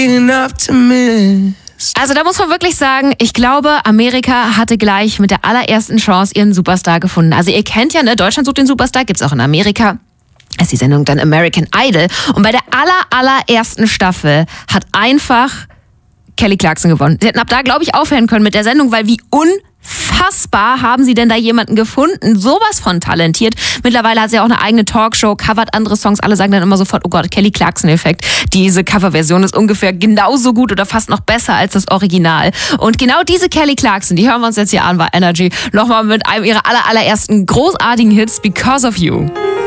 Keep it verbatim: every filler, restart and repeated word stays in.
Also da muss man wirklich sagen, ich glaube, Amerika hatte gleich mit der allerersten Chance ihren Superstar gefunden. Also ihr kennt ja, ne, Deutschland sucht den Superstar, gibt's auch in Amerika. Das ist die Sendung dann American Idol. Und bei der aller, allerersten Staffel hat einfach Kelly Clarkson gewonnen. Sie hätten ab da, glaube ich, aufhören können mit der Sendung, weil wie unfassbar haben sie denn da jemanden gefunden, sowas von talentiert. Mittlerweile hat sie auch eine eigene Talkshow, covert andere Songs, alle sagen dann immer sofort, oh Gott, Kelly Clarkson-Effekt. Diese Coverversion ist ungefähr genauso gut oder fast noch besser als das Original. Und genau diese Kelly Clarkson, die hören wir uns jetzt hier an bei Energy, nochmal mit einem ihrer aller, allerersten großartigen Hits, Because of You.